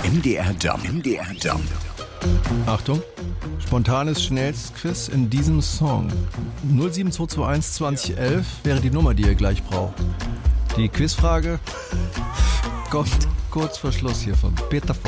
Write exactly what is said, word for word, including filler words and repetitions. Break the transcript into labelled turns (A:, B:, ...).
A: M D R Jump. M D R Jump.
B: Achtung, spontanes Schnellstquiz in diesem Song. null sieben zwei zwei eins zwanzig elf wäre die Nummer, die ihr gleich braucht. Die Quizfrage kommt kurz vor Schluss hier von Peter Fox.